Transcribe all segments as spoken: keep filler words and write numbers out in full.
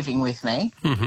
living with me. Mm-hmm.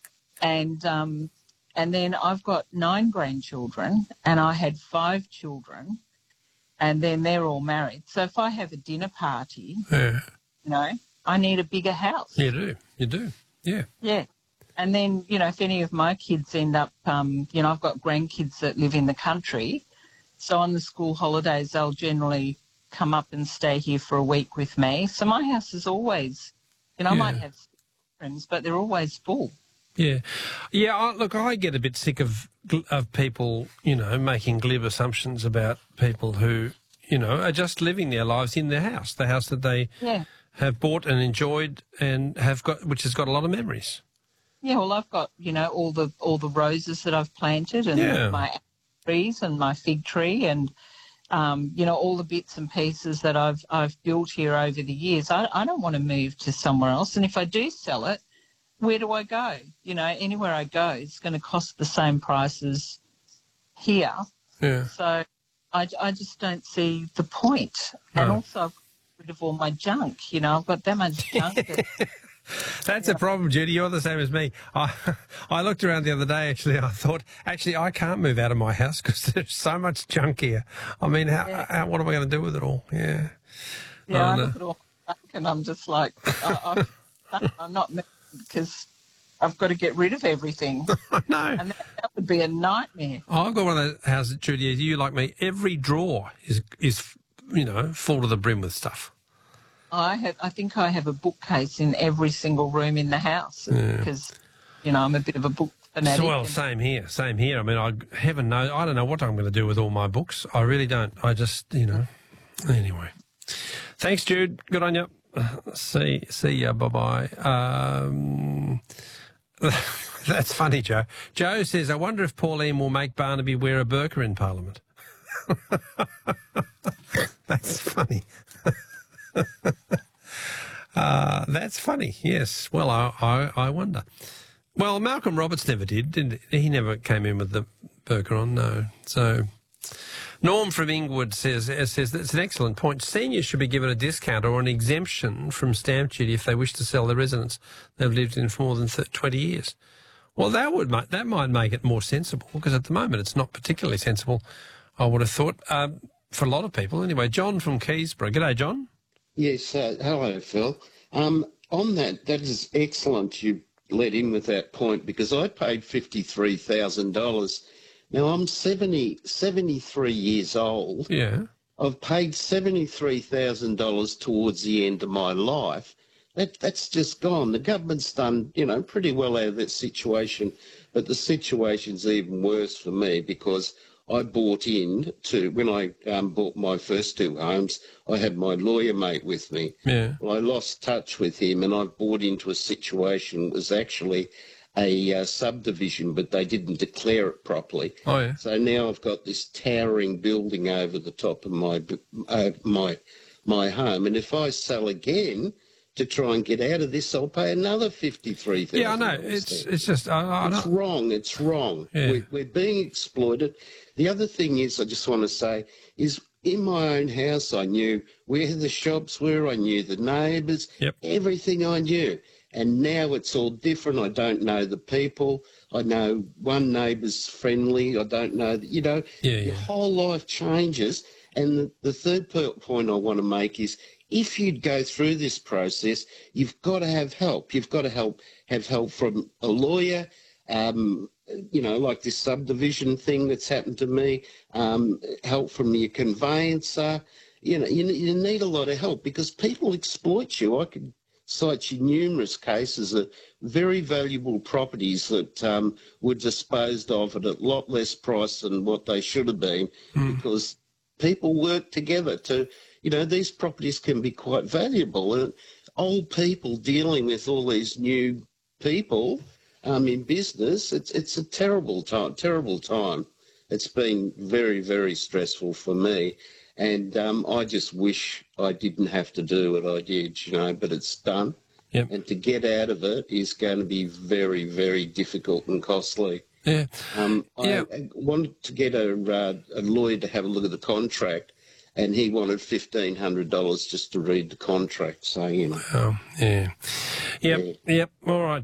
And um, and then I've got nine grandchildren, and I had five children, and then they're all married. So if I have a dinner party, Yeah. you know, I need a bigger house. You do. You do. Yeah. Yeah. And then, you know, if any of my kids end up, um, you know, I've got grandkids that live in the country, so on the school holidays they'll generally come up and stay here for a week with me. So my house is always, you know, I Yeah. might have friends, but they're always full. Yeah. Yeah, I, look, I get a bit sick of of people, you know, making glib assumptions about people who, you know, are just living their lives in their house, the house that they Yeah. have bought and enjoyed and have got, which has got a lot of memories. Yeah, well, I've got, you know, all the all the roses that I've planted and Yeah. my trees and my fig tree and, um, you know, all the bits and pieces that I've I've built here over the years. I, I don't want to move to somewhere else. And if I do sell it, where do I go? You know, anywhere I go, it's going to cost the same price as here. Yeah. So I, I just don't see the point. And No. also I've got rid of all my junk. You know, I've got that much junk. that, That's a problem, Judy. You're the same as me. I I looked around the other day, actually. I thought, actually, I can't move out of my house because there's so much junk here. I mean, how, Yeah. how, what am I going to do with it all? Yeah. yeah, Oh, I no. look at all my junk and I'm just like, I, I, I'm not moving because I've got to get rid of everything. I know. And that, that would be a nightmare. Oh, I've got one of those houses, Judy, you like me, every drawer is, is you know, full to the brim with stuff. I have, I think I have a bookcase in every single room in the house Yeah. because, you know, I'm a bit of a book fanatic. So, well, and- same here, same here. I mean, I heaven knows, I don't know what I'm going to do with all my books. I really don't. I just, you know, anyway. Thanks, Jude. Good on you. See, see ya. Bye-bye. Um, that's funny, Joe. Joe says, I wonder if Pauline will make Barnaby wear a burqa in Parliament. That's funny. uh, that's funny, yes. Well, I, I, I wonder. Well, Malcolm Roberts never did, didn't he? He never came in with the burqa on, no. So, Norm from Inglewood says, says that's an excellent point. Seniors should be given a discount or an exemption from stamp duty if they wish to sell the residence they've lived in for more than twenty years. Well, that would make, that might make it more sensible because at the moment it's not particularly sensible, I would have thought, um, for a lot of people. Anyway, John from Keysborough. G'day, John. Yes, uh, hello, Phil. Um, on that, that is excellent you let in with that point because I paid fifty-three thousand dollars. Now, I'm seventy, seventy-three years old. Yeah. I've paid seventy-three thousand dollars towards the end of my life. That, that's just gone. The government's done, you know, pretty well out of that situation, but the situation's even worse for me because I bought in to, when I um, bought my first two homes, I had my lawyer mate with me. Yeah. Well, I lost touch with him and I bought into a situation that was actually a uh, subdivision, but they didn't declare it properly. Oh, yeah. So now I've got this towering building over the top of my uh, my my home, and if I sell again to try and get out of this, I'll pay another fifty-three thousand. Yeah, I know. It's it's just I, I It's don't, wrong. It's wrong. Yeah. We're, we're being exploited. The other thing is, I just want to say, is in my own house, I knew where the shops were. I knew the neighbours. Yep. Everything I knew. And now it's all different. I don't know the people. I know one neighbour's friendly. I don't know, you know, Yeah, your yeah. whole life changes. And the, the third po- point I want to make is if you'd go through this process, you've got to have help. You've got to help have help from a lawyer, um, you know, like this subdivision thing that's happened to me, um, help from your conveyancer. You know, you, you need a lot of help because people exploit you. I could cite you numerous cases of very valuable properties that um, were disposed of at a lot less price than what they should have been Mm. because people work together to, you know, these properties can be quite valuable. And old people dealing with all these new people um, in business, it's it's a terrible time, terrible time. It's been very, very stressful for me. And um, I just wish I didn't have to do what I did, you know, but it's done. Yep. And to get out of it is going to be very, very difficult and costly. Yeah. Um, Yeah. I, I wanted to get a, uh, a lawyer to have a look at the contract, and he wanted fifteen hundred dollars just to read the contract. So, you know. Oh, yeah. Yep. Yep. All right.